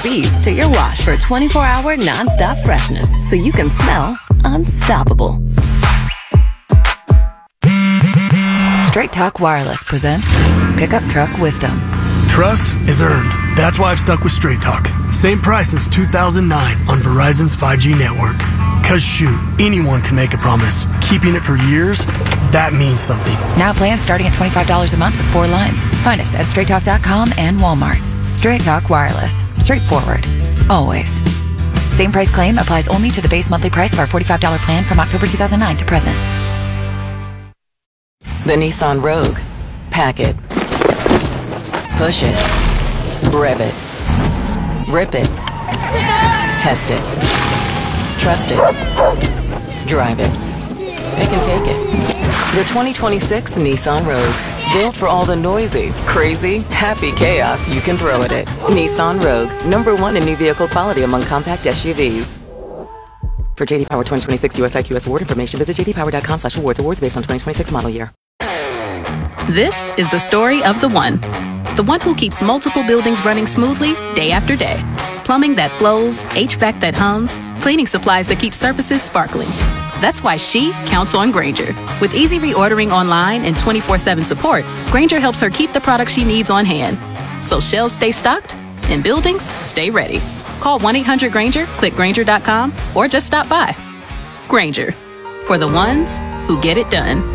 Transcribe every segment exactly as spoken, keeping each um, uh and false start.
speeds to your wash for twenty-four hour non-stop freshness so you can smell unstoppable. Straight Talk Wireless presents Pickup Truck Wisdom. Trust is earned. That's why I've stuck with Straight Talk. Same price since two thousand nine on Verizon's five G network. Cause shoot, anyone can make a promise. Keeping it for years, that means something. Now plans starting at twenty-five dollars a month with four lines. Find us at straight talk dot com and Walmart. Straight Talk Wireless. Straightforward. Always. Same price claim applies only to the base monthly price of our forty-five dollars plan from October two thousand nine to present. The Nissan Rogue. Pack it. Push it. Rev it. Rip it. Test it. Trust it. Drive it. Pick and take it. The twenty twenty-six Nissan Rogue. Built for all the noisy, crazy, happy chaos you can throw at it. Nissan Rogue. Number one in new vehicle quality among compact S U Vs. For J D Power twenty twenty-six U S I Q S award information, visit j d power dot com slash awards. Awards based on twenty twenty-six model year. This is the story of the one. The one who keeps multiple buildings running smoothly day after day. Plumbing that flows, H V A C that hums, cleaning supplies that keep surfaces sparkling. That's why she counts on Grainger. With easy reordering online and twenty-four seven support, Grainger helps her keep the products she needs on hand. So shelves stay stocked and buildings stay ready. Call one eight hundred Grainger, click Grainger dot com, or just stop by. Grainger, for the ones who get it done.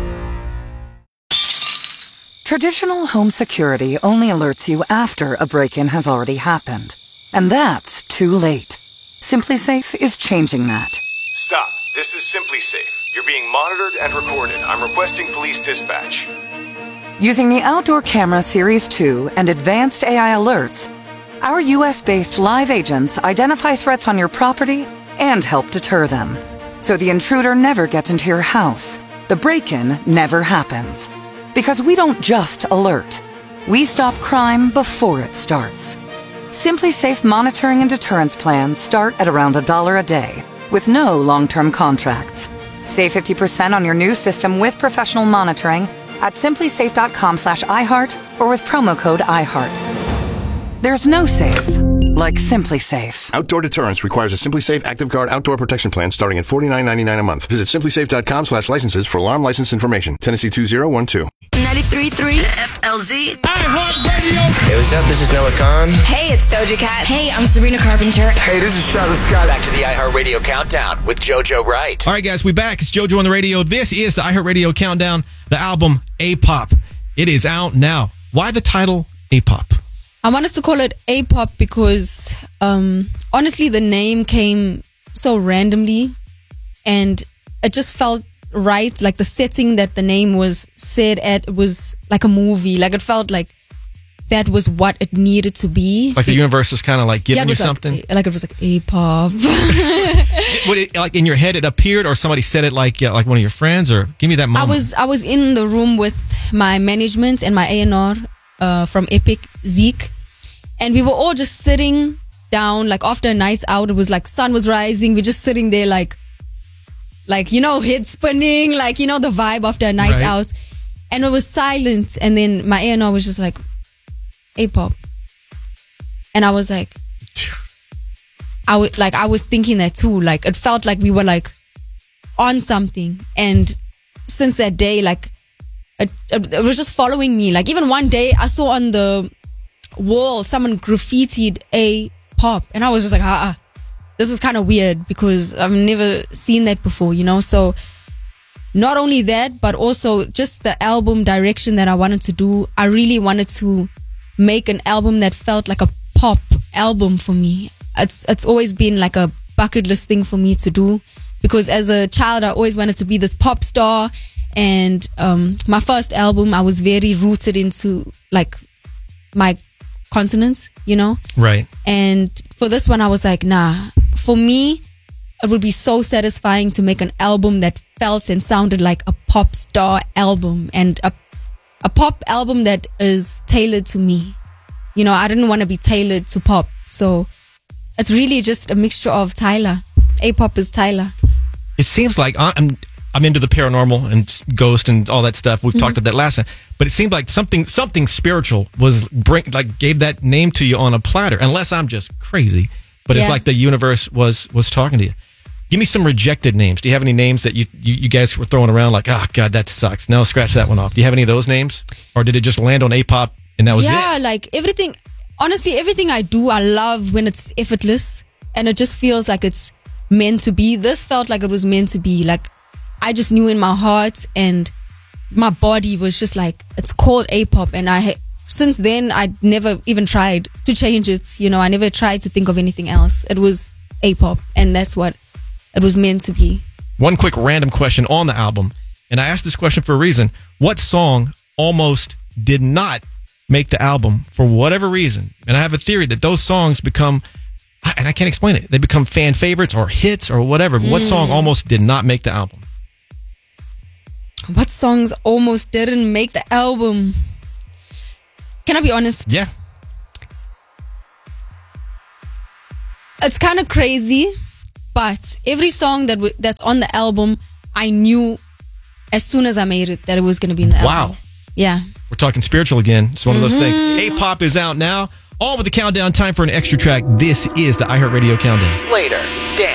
Traditional home security only alerts you after a break-in has already happened. And that's too late. SimpliSafe is changing that. Stop. This is SimpliSafe. You're being monitored and recorded. I'm requesting police dispatch. Using the Outdoor Camera Series two and advanced A I alerts, our U S-based live agents identify threats on your property and help deter them. So the intruder never gets into your house. The break-in never happens. Because we don't just alert. We stop crime before it starts. SimpliSafe monitoring and deterrence plans start at around a dollar a day, with no long-term contracts. Save fifty percent on your new system with professional monitoring at simplysafe dot com slash iHeart or with promo code iHeart. There's no safe like SimpliSafe. Outdoor deterrence requires a SimpliSafe Active Guard outdoor protection plan starting at forty-nine ninety-nine a month. Visit simplysafe dot com slash licenses for alarm license information. Tennessee two zero one two. ninety-three point three F L Z. iHeartRadio. Hey, what's up? This is Noah Khan. Hey, it's Doja Cat. Hey, I'm Sabrina Carpenter. Hey, this is Travis Scott. Back to the iHeartRadio Countdown with JoJo Wright. All right, guys, we back. It's JoJo on the radio. This is the iHeartRadio Countdown, the album A-Pop. It is out now. Why the title A-Pop? I wanted to call it A-Pop because, um, honestly, the name came so randomly and it just felt right. Like the setting that the name was said at was like a movie. Like it felt like that was what it needed to be. Like the universe was kind of like giving yeah, you like, something? Like it was like A-Pop. Would it, like in your head, it appeared or somebody said it like uh, like one of your friends or give me that moment? I was, I was in the room with my management and my A and R uh, from Epic, Zeke. And we were all just sitting down, like after a night out, it was like sun was rising. We're just sitting there like, like, you know, head spinning, like, you know, the vibe after a night Right. out. And it was silent. And then my A and R was just like, A-Pop. And I was like, I w- like, I was thinking that too. Like, it felt like we were like on something. And since that day, like, it, it, it was just following me. Like, even one day I saw on the wall someone graffitied A-Pop. And I was just like, ah, ah. This is kind of weird because I've never seen that before, you know? So not only that, but also just the album direction that I wanted to do. I really wanted to make an album that felt like a pop album for me. It's, it's always been like a bucket list thing for me to do because as a child, I always wanted to be this pop star. And, um, my first album, I was very rooted into like my consonants, you know? Right. And for this one, I was like, nah, for me, it would be so satisfying to make an album that felt and sounded like a pop star album and a, a pop album that is tailored to me. You know, I didn't want to be tailored to pop. So it's really just a mixture of Tyler. A-Pop is Tyler. It seems like I'm, I'm into the paranormal and s- ghost and all that stuff. We've Mm-hmm. talked about that last time, but it seemed like something something spiritual was bring like gave that name to you on a platter. Unless I'm just crazy, but it's Yeah. like the universe was was talking to you. Give me some rejected names. Do you have any names that you you, you guys were throwing around like, oh God, that sucks? No, scratch that one off. Do you have any of those names, or did it just land on A-pop and that was yeah, it? like everything. Honestly, everything I do, I love when it's effortless and it just feels like it's meant to be. This felt like it was meant to be. Like I just knew in my heart and my body was just like, it's called A-pop. And I, ha- since then, I never even tried to change it. You know, I never tried to think of anything else. It was A-pop, and that's what it was meant to be. One quick random question on the album, and I asked this question for a reason. What song almost did not make the album for whatever reason? And I have a theory that those songs become, and I can't explain it, they become fan favorites or hits or whatever. But what song almost did not make the album? What songs almost didn't make the album? Can I be honest? Yeah. It's kind of crazy, but every song that w- that's on the album, I knew as soon as I made it that it was going to be in the Wow. album. Yeah. We're talking spiritual again. It's one of those things. A-pop is out now. All with the countdown. Time for an extra track. This is the iHeartRadio Countdown. Slater, Dan